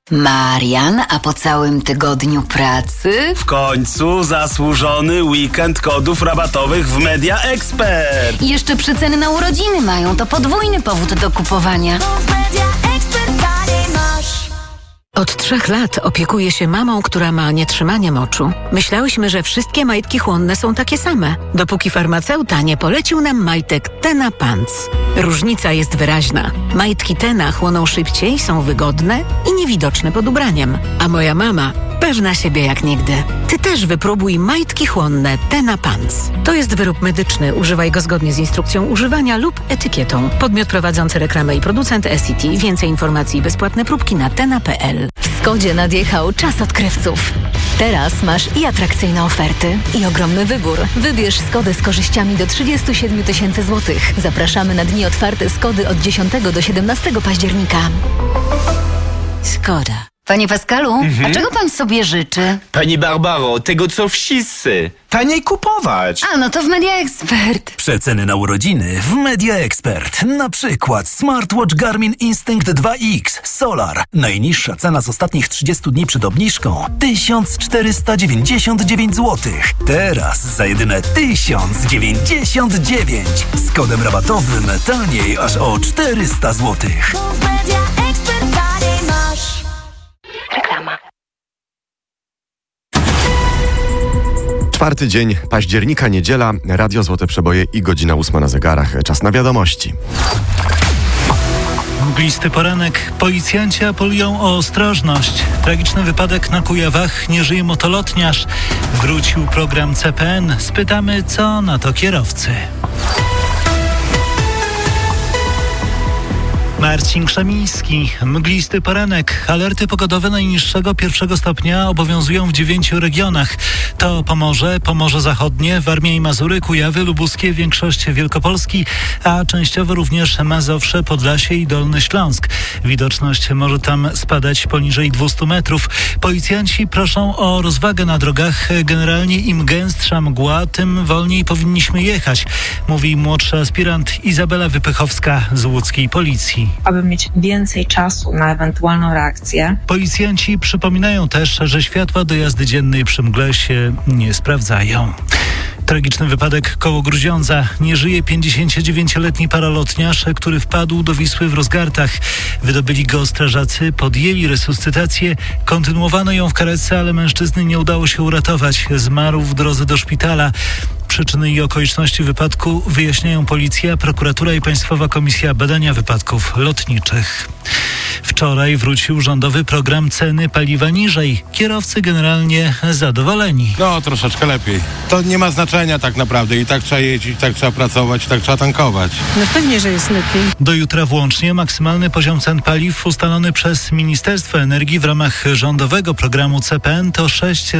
Marian, a po całym tygodniu pracy? W końcu zasłużony weekend kodów rabatowych w Media Expert. I jeszcze przeceny na urodziny mają, to podwójny powód do kupowania. Od 3 lat opiekuję się mamą, która ma nietrzymanie moczu. Myślałyśmy, że wszystkie majtki chłonne są takie same, dopóki farmaceuta nie polecił nam majtek Tena Pants. Różnica jest wyraźna. Majtki Tena chłoną szybciej, są wygodne i niewidoczne pod ubraniem. A moja mama pewna siebie jak nigdy. Ty też wypróbuj majtki chłonne Tena Pants. To jest wyrób medyczny. Używaj go zgodnie z instrukcją używania lub etykietą. Podmiot prowadzący reklamę i producent SCT. Więcej informacji i bezpłatne próbki na tena.pl. W Skodzie nadjechał czas odkrywców. Teraz masz i atrakcyjne oferty, i ogromny wybór. Wybierz Skodę z korzyściami do 37 000 złotych. Zapraszamy na dni otwarte Skody od 10 do 17 października. Skoda. Panie Pascalu, a czego pan sobie życzy? Pani Barbaro, tego co wszyscy. Taniej kupować. A, no to w Media Expert. Przeceny na urodziny w Media Expert. Na przykład smartwatch Garmin Instinct 2X Solar. Najniższa cena z ostatnich 30 dni przed obniżką 1499 zł. Teraz za jedyne 1099. Z kodem rabatowym taniej aż o 400 zł. Reklama. 4 dzień października, niedziela, Radio Złote Przeboje i godzina 8 na zegarach. Czas na wiadomości. Mglisty poranek. Policjanci apelują o ostrożność. Tragiczny wypadek na Kujawach. Nie żyje motolotniarz. Wrócił program CPN. Spytamy, co na to kierowcy. Marcin Krzemiński. Mglisty poranek. Alerty pogodowe najniższego 1 stopnia obowiązują w 9 regionach. To Pomorze Zachodnie, Warmia i Mazury, Kujawy, Lubuskie, większość Wielkopolski, a częściowo również Mazowsze, Podlasie i Dolny Śląsk. Widoczność może tam spadać poniżej 200 metrów. Policjanci proszą o rozwagę na drogach. Generalnie im gęstsza mgła, tym wolniej powinniśmy jechać, mówi młodszy aspirant Izabela Wypychowska z łódzkiej policji. Aby mieć więcej czasu na ewentualną reakcję. Policjanci przypominają też, że światła do jazdy dziennej przy mgle się nie sprawdzają. Tragiczny wypadek koło Grudziądza. Nie żyje 59-letni paralotniarz, który wpadł do Wisły w Rozgartach. Wydobyli go strażacy, podjęli resuscytację, kontynuowano ją w karetce, ale mężczyzny nie udało się uratować. Zmarł w drodze do szpitala. Przyczyny i okoliczności wypadku wyjaśniają policja, prokuratura i Państwowa Komisja Badania Wypadków Lotniczych. Wczoraj wrócił rządowy program ceny paliwa niżej. Kierowcy generalnie zadowoleni. No, troszeczkę lepiej. To nie ma znaczenia tak naprawdę. I tak trzeba jeździć, tak trzeba pracować, tak trzeba tankować. No pewnie, że jest lepiej. Do jutra włącznie maksymalny poziom cen paliw ustalony przez Ministerstwo Energii w ramach rządowego programu CPN to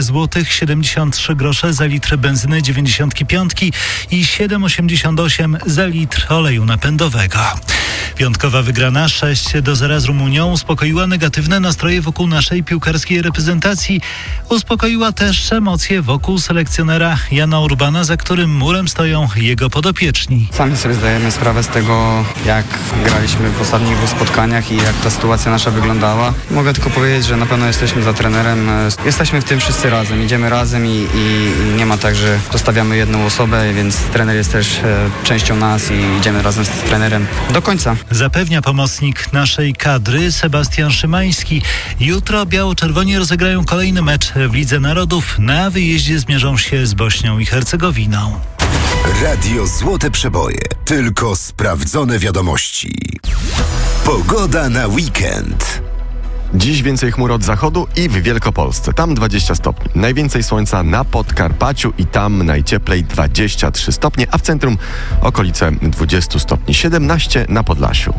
6,73 zł za litr benzyny 95 i 7,88 za litr oleju napędowego. Piątkowa wygrana 6-0 z Rumunią uspokoiła negatywne nastroje wokół naszej piłkarskiej reprezentacji. Uspokoiła też emocje wokół selekcjonera Jana Urbana, za którym murem stoją jego podopieczni. Sami sobie zdajemy sprawę z tego, jak graliśmy w ostatnich 2 spotkaniach i jak ta sytuacja nasza wyglądała. Mogę tylko powiedzieć, że na pewno jesteśmy za trenerem. Jesteśmy w tym wszyscy razem, idziemy razem i nie ma tak, że zostawiamy jedną osobę, więc trener jest też częścią nas i idziemy razem z trenerem do końca. Zapewnia pomocnik naszej kadry Sebastian Szymański. Jutro biało-czerwoni rozegrają kolejny mecz w Lidze Narodów. Na wyjeździe zmierzą się z Bośnią i Hercegowiną. Radio Złote Przeboje. Tylko sprawdzone wiadomości. Pogoda na weekend. Dziś więcej chmur od zachodu i w Wielkopolsce. Tam 20 stopni. Najwięcej słońca na Podkarpaciu i tam najcieplej 23 stopnie, a w centrum okolice 20 stopni. 17 na Podlasiu.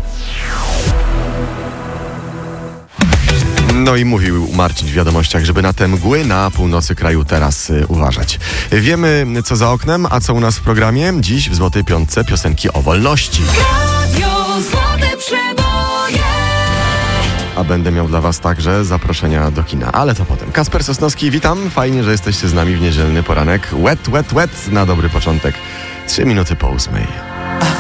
No i mówił Marcin w wiadomościach, żeby na te mgły na północy kraju teraz uważać. Wiemy, co za oknem, a co u nas w programie. Dziś w Złotej Piątce piosenki o wolności. Radio Złote Przeboje. A będę miał dla was także zaproszenia do kina, ale to potem. Kasper Sosnowski, witam. Fajnie, że jesteście z nami w niedzielny poranek. Wet na dobry początek. 3 minuty po 8.